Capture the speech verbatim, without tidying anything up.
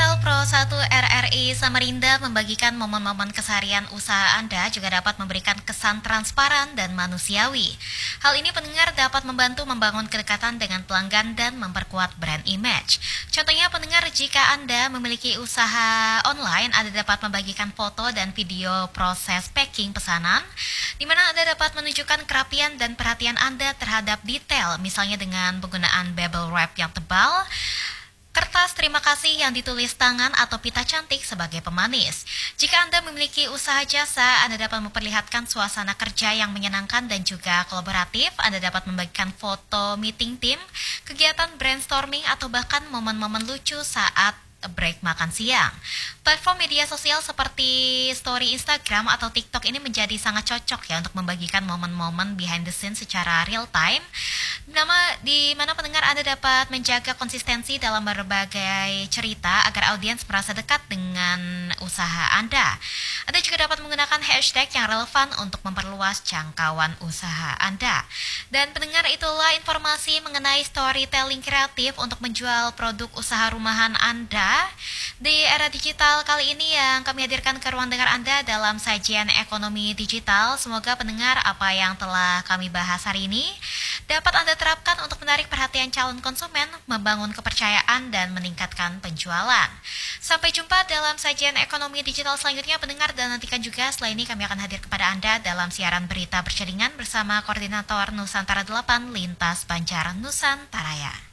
Digital Pro satu R R I Samarinda membagikan momen-momen keseharian usaha Anda juga dapat memberikan kesan transparan dan manusiawi. Hal ini pendengar dapat membantu membangun kedekatan dengan pelanggan dan memperkuat brand image. Contohnya pendengar, jika Anda memiliki usaha online, Anda dapat membagikan foto dan video proses packing pesanan, di mana Anda dapat menunjukkan kerapian dan perhatian Anda terhadap detail, misalnya dengan penggunaan bubble wrap yang tebal, kertas terima kasih yang ditulis tangan atau pita cantik sebagai pemanis. Jika Anda memiliki usaha jasa, Anda dapat memperlihatkan suasana kerja yang menyenangkan dan juga kolaboratif. Anda dapat membagikan foto meeting tim, kegiatan brainstorming, atau bahkan momen-momen lucu saat break makan siang. Platform media sosial seperti story Instagram atau TikTok ini menjadi sangat cocok ya untuk membagikan momen-momen behind the scene secara real time. Nama di mana pendengar Anda dapat menjaga konsistensi dalam berbagai cerita agar audiens merasa dekat dengan usaha Anda. Anda juga dapat menggunakan hashtag yang relevan untuk memperluas jangkauan usaha Anda. Dan pendengar, itulah informasi mengenai storytelling kreatif untuk menjual produk usaha rumahan Anda di era digital kali ini yang kami hadirkan ke ruang dengar Anda dalam sajian ekonomi digital. Semoga pendengar apa yang telah kami bahas hari ini dapat Anda terapkan untuk menarik perhatian calon konsumen, membangun kepercayaan, dan meningkatkan penjualan. Sampai jumpa dalam sajian ekonomi digital selanjutnya pendengar, dan nantikan juga setelah ini kami akan hadir kepada Anda dalam siaran berita berjaringan bersama Koordinator Nusantara delapan Lintas Banjar Nusantara.